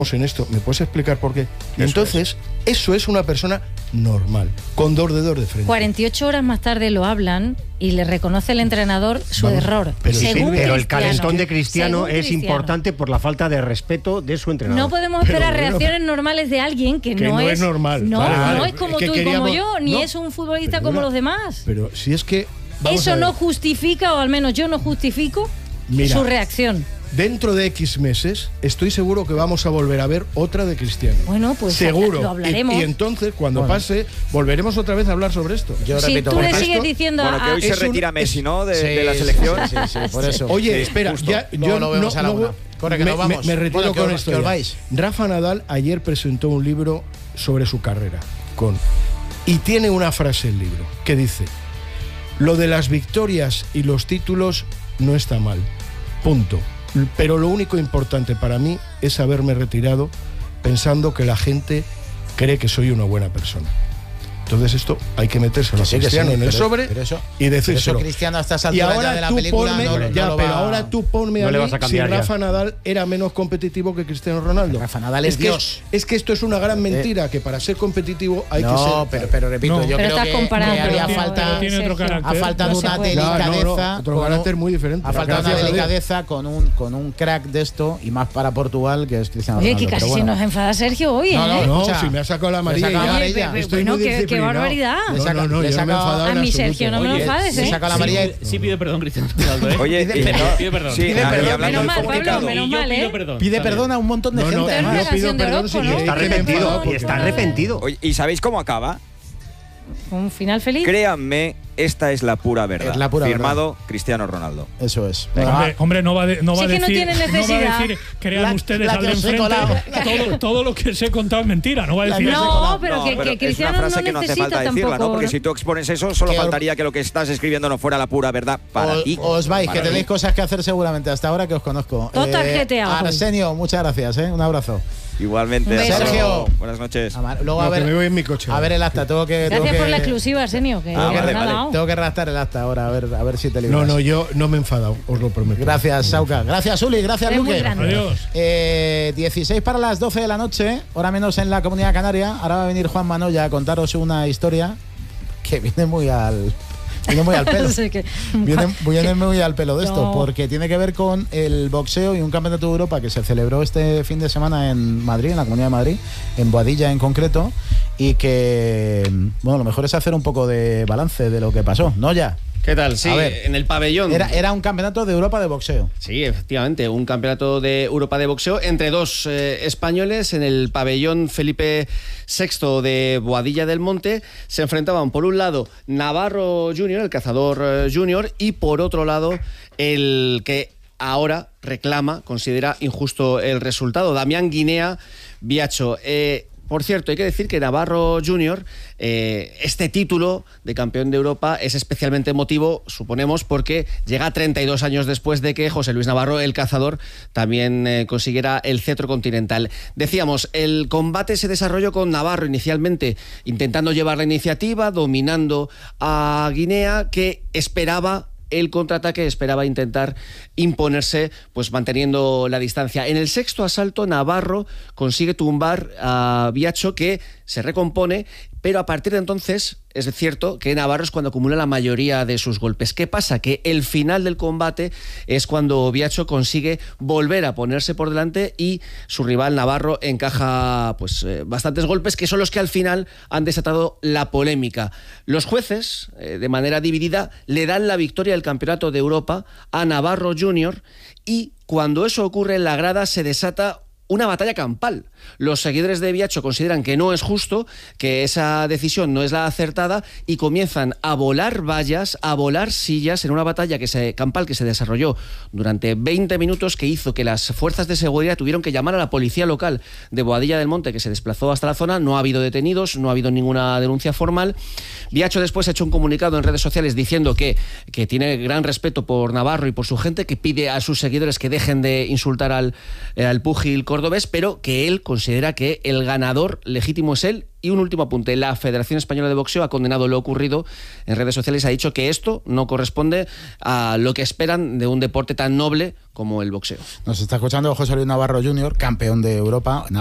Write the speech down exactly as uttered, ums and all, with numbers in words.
en esto, ¿me puedes explicar por qué? Y entonces, es. eso es una persona normal, con dos dedos de frente. cuarenta y ocho horas más tarde lo hablan y le reconoce el entrenador su Vamos, error. Pero, sí, según pero el calentón de Cristiano es Cristiano. importante por la falta de respeto de su entrenador. No podemos esperar pero, reacciones bueno, normales de alguien que, que no, no es, es normal. No, vale, vale. no es como es que tú queríamos, y como yo, ni no, es un futbolista pero, como los demás. Pero si es que... Eso no justifica, o al menos yo no justifico, Mira, su reacción. Dentro de X meses, estoy seguro que vamos a volver a ver otra de Cristiano. Bueno, pues seguro. lo hablaremos. Y, y entonces, cuando bueno. pase, volveremos otra vez a hablar sobre esto. Yo si repito, tú le sigues esto, diciendo... Bueno, que hoy a, se retira un, Messi, ¿no? De, sí, de la selección. Sí, sí, sí, por eso. Oye, sí, espera, justo. ya, Luego yo lo vemos no, a la una. No, Corre, que me, nos vamos. Me, me retiro bueno, con que, esto. Que os vais. Rafa Nadal ayer presentó un libro sobre su carrera. Con, y tiene una frase el libro que dice: lo de las victorias y los títulos no está mal. Punto. Pero lo único importante para mí es haberme retirado pensando que la gente cree que soy una buena persona. Entonces esto hay que metérselo a sí, Cristiano sí, en el pero, sobre pero eso, y decírselo. Eso Cristiano a estas alturas y ahora de la tú película ponme, no, ya, no lo pero va, ahora tú ponme no a le mí vas a cambiar, si Rafa ya. Nadal era menos competitivo que Cristiano Ronaldo. Rafa Nadal es, es Dios. Que, es que esto es una gran mentira, eh. que para ser competitivo hay no, que ser... No, pero, pero repito, no. yo pero creo que, que haría pero falta... Tiene otro carácter. Ha faltado no una delicadeza... No, no, otro carácter muy diferente. Ha faltado una delicadeza con un, con un crack de esto, y más para Portugal, que es Cristiano Oye, Ronaldo. Oye, que casi bueno. se nos enfada Sergio hoy, ¿eh? No, no, no, si me ha sacado la amarilla. Bueno, qué barbaridad. No, no, no, yo no me he enfadado. A mi Sergio, no me lo enfades, ¿eh? Le saca la amarilla y... Sí pide perdón, Cristiano Ronaldo, ¿eh? Oye, pide, no, pide perdón. Sí, pide perdón. Menos mal, Pablo, menos mal, ¿eh? Perdón, pide perdón a un montón de no, gente. No, no, no pido perdón si y está arrepentido. Y está arrepentido. Oye, ¿y sabéis cómo acaba? ¿Un final feliz? Créanme, esta es la pura verdad. Es la pura Firmado verdad. Cristiano Ronaldo. Eso es. Hombre, hombre, no va, de, no va sí a decir, que no tiene necesidad. No va a decir, crean la, ustedes la al de enfrente, todo, todo lo que os he contado es mentira. No va a decir no, eso. pero no, que, pero que Cristiano es una frase no que no hace necesita falta decirla, tampoco, ¿no? Porque si tú expones eso, solo que faltaría que lo que estás escribiendo no fuera la pura verdad para o, ti. Os vais, para que tenéis mí. cosas que hacer seguramente hasta ahora que os conozco. Todo tarjeteado. Arsenio, muchas gracias, ¿eh? Un abrazo. Igualmente. Sergio. Buenas noches. Luego a ver, me voy en mi coche. A ver el acta. Tengo que, Gracias tengo por que, la exclusiva, Arsenio. Que tengo, ah, que, vale, vale. tengo que redactar el acta ahora, a ver, a ver si te libras. No, no, yo no me he enfadado, os lo prometo. Gracias, Sauca. Gracias, Uli. Gracias, Luque. Adiós. Eh, dieciséis para las doce de la noche, hora menos en la Comunidad Canaria. Ahora va a venir Juan Manoya a contaros una historia que viene muy al... Viene muy al pelo. Sí, que... viene, viene muy al pelo de esto, no. porque tiene que ver con el boxeo y un campeonato de Europa que se celebró este fin de semana en Madrid, en la Comunidad de Madrid, en Boadilla en concreto, y que, bueno, lo mejor es hacer un poco de balance de lo que pasó, ¿no? Ya. ¿Qué tal? Sí, A ver, en el pabellón. Era, era un campeonato de Europa de boxeo. Sí, efectivamente, un campeonato de Europa de boxeo entre dos eh, españoles en el pabellón Felipe sexto de Boadilla del Monte. Se enfrentaban por un lado Navarro junior, el cazador eh, junior, y por otro lado el que ahora reclama, considera injusto el resultado, Damián Guinea Biacho. Eh, Por cierto, hay que decir que Navarro junior, eh, este título de campeón de Europa es especialmente emotivo, suponemos, porque llega treinta y dos años después de que José Luis Navarro, el cazador, también eh, consiguiera el cetro continental. Decíamos, el combate se desarrolló con Navarro inicialmente intentando llevar la iniciativa, dominando a Guinea, que esperaba el contraataque, esperaba intentar imponerse, pues manteniendo la distancia. En el sexto asalto, Navarro consigue tumbar a Biacho, que se recompone, pero a partir de entonces es cierto que Navarro es cuando acumula la mayoría de sus golpes. ¿Qué pasa? Que el final del combate es cuando Biacho consigue volver a ponerse por delante y su rival Navarro encaja pues eh, bastantes golpes, que son los que al final han desatado la polémica. Los jueces, eh, de manera dividida, le dan la victoria del Campeonato de Europa a Navarro junior, y cuando eso ocurre en la grada se desata una batalla campal. Los seguidores de Biacho consideran que no es justo, que esa decisión no es la acertada, y comienzan a volar vallas, a volar sillas en una batalla que se, campal que se desarrolló durante veinte minutos, que hizo que las fuerzas de seguridad tuvieron que llamar a la policía local de Boadilla del Monte, que se desplazó hasta la zona. No ha habido detenidos, no ha habido ninguna denuncia formal. Biacho después ha hecho un comunicado en redes sociales diciendo que, que tiene gran respeto por Navarro y por su gente, que pide a sus seguidores que dejen de insultar al, al púgil cordobés, pero que él considera que el ganador legítimo es él Y un último apunte, la Federación Española de Boxeo ha condenado lo ocurrido en redes sociales, ha dicho que esto no corresponde a lo que esperan de un deporte tan noble como el boxeo. Nos está escuchando José Luis Navarro junior, campeón de Europa.